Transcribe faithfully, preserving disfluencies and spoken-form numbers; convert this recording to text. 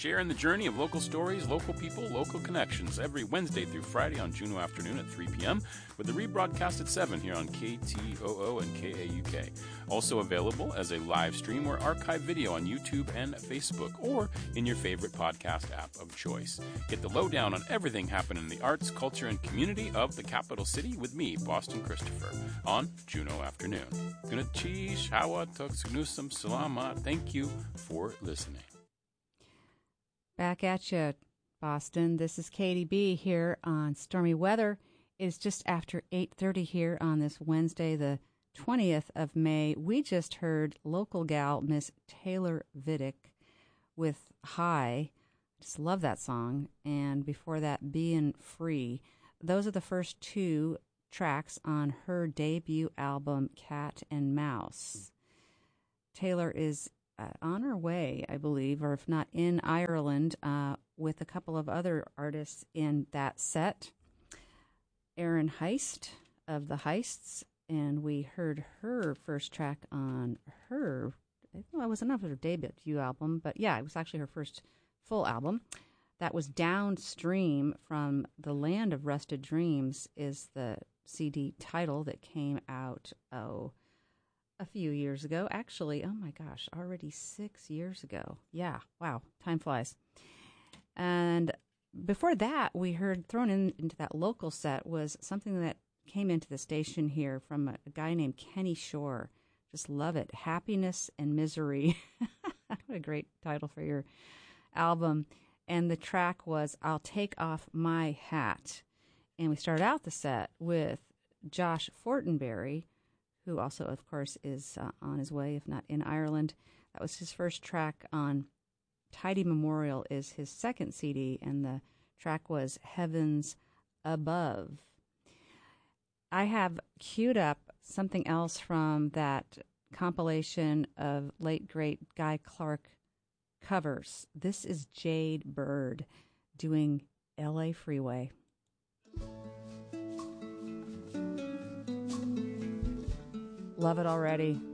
Share in the journey of local stories, local people, local connections every Wednesday through Friday on Juneau Afternoon at three p.m. with the rebroadcast at seven here on K T O O and K A U K. Also available as a live stream or archive video on YouTube and Facebook or in your favorite podcast app of choice. Get the lowdown on everything happening in the arts, culture, and community of the capital city with me, Boston Christopher, on Juneau Afternoon. Guna cheese, hawa, tuksnusam, salama. Thank you for listening. Back at you, Boston. This is Katie B. here on Stormy Weather. It is just after eight thirty here on this Wednesday, the twentieth of May. We just heard local gal, Miss Taylor Vidic, with High. Just love that song. And before that, Bein' Free. Those are the first two tracks on her debut album, Cat and Mouse. Taylor is uh, on her way, I believe, or if not in Ireland, uh, with a couple of other artists in that set. Erin Heist of the Heists, and we heard her first track on her, well, it was enough of her debut album, but yeah, it was actually her first full album. That was Downstream from The Land of Rusted Dreams is the C D title that came out, oh, a few years ago. Actually, oh my gosh, already six years ago. Yeah, wow, time flies. And before that, we heard thrown in into that local set was something that came into the station here from a, a guy named Kenny Shore. Just love it. Happiness and Misery. What a great title for your album. And the track was I'll Take Off My Hat. And we started out the set with Josh Fortenberry, who also, of course, is uh, on his way, if not in Ireland. That was his first track on Tidy Memorial is his second C D, and the track was Heavens Above. I have queued up something else from that compilation of late, great Guy Clark covers. This is Jade Bird doing L A Freeway. Love it already.